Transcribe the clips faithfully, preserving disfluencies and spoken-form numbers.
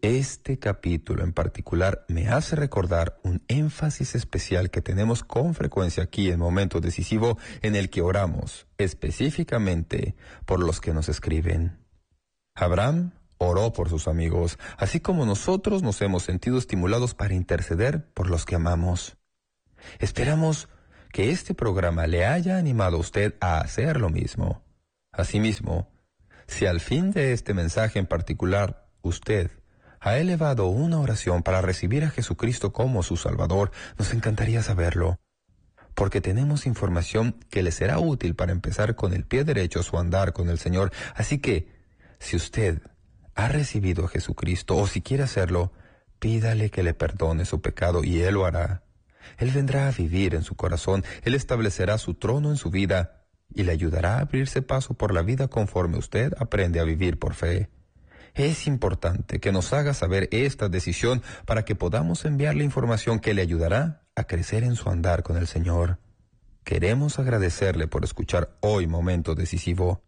Este capítulo en particular me hace recordar un énfasis especial que tenemos con frecuencia aquí en Momento Decisivo, en el que oramos específicamente por los que nos escriben. Abraham oró por sus amigos, así como nosotros nos hemos sentido estimulados para interceder por los que amamos. Esperamos que este programa le haya animado a usted a hacer lo mismo. Asimismo, si al fin de este mensaje en particular usted ha elevado una oración para recibir a Jesucristo como su Salvador, nos encantaría saberlo, porque tenemos información que le será útil para empezar con el pie derecho su andar con el Señor. Así que, si usted ha recibido a Jesucristo, o si quiere hacerlo, pídale que le perdone su pecado y Él lo hará. Él vendrá a vivir en su corazón, Él establecerá su trono en su vida y le ayudará a abrirse paso por la vida conforme usted aprende a vivir por fe. Es importante que nos haga saber esta decisión para que podamos enviarle información que le ayudará a crecer en su andar con el Señor. Queremos agradecerle por escuchar hoy Momento Decisivo.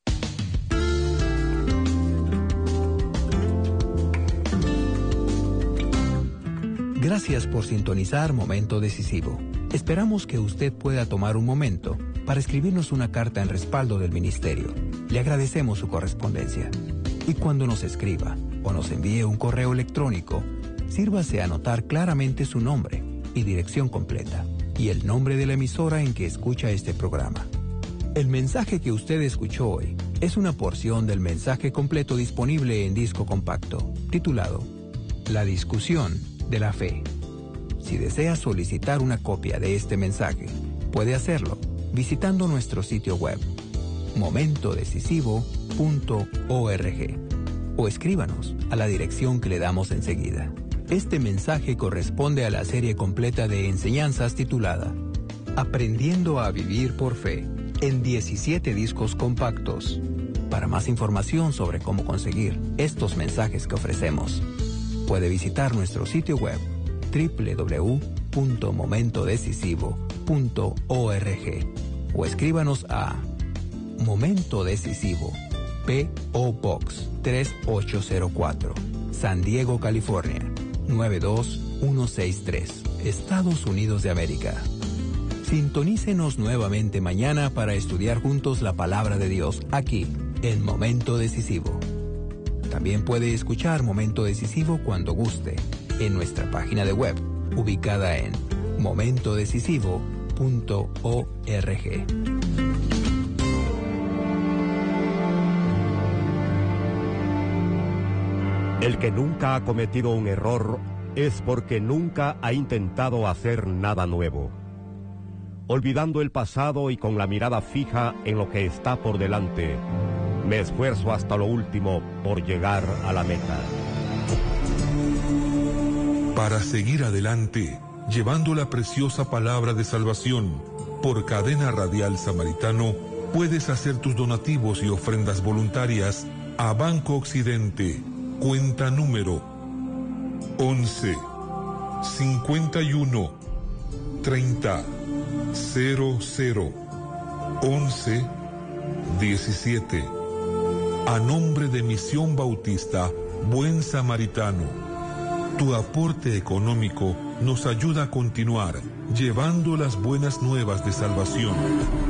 Gracias por sintonizar Momento Decisivo. Esperamos que usted pueda tomar un momento para escribirnos una carta en respaldo del ministerio. Le agradecemos su correspondencia. Y cuando nos escriba o nos envíe un correo electrónico, sírvase a anotar claramente su nombre y dirección completa y el nombre de la emisora en que escucha este programa. El mensaje que usted escuchó hoy es una porción del mensaje completo disponible en disco compacto, titulado La discusión de la fe. Si desea solicitar una copia de este mensaje, puede hacerlo visitando nuestro sitio web momento decisivo punto org o escríbanos a la dirección que le damos enseguida. Este mensaje corresponde a la serie completa de enseñanzas titulada Aprendiendo a vivir por fe, en diecisiete discos compactos. Para más información sobre cómo conseguir estos mensajes que ofrecemos, puede visitar nuestro sitio web doble u doble u doble u punto momento decisivo punto org o escríbanos a Momento Decisivo, P O Box tres ocho cero cuatro, San Diego, California, nueve dos uno seis tres, Estados Unidos de América. Sintonícenos nuevamente mañana para estudiar juntos la palabra de Dios aquí en Momento Decisivo. También puede escuchar Momento Decisivo cuando guste en nuestra página de web ubicada en momento decisivo punto org. El que nunca ha cometido un error es porque nunca ha intentado hacer nada nuevo. Olvidando el pasado y con la mirada fija en lo que está por delante, me esfuerzo hasta lo último por llegar a la meta. Para seguir adelante, llevando la preciosa palabra de salvación, por Cadena Radial Samaritano, puedes hacer tus donativos y ofrendas voluntarias a Banco Occidente, cuenta número once, cincuenta y uno, treinta, cero cero, once, diecisiete. A nombre de Misión Bautista Buen Samaritano, tu aporte económico nos ayuda a continuar llevando las buenas nuevas de salvación.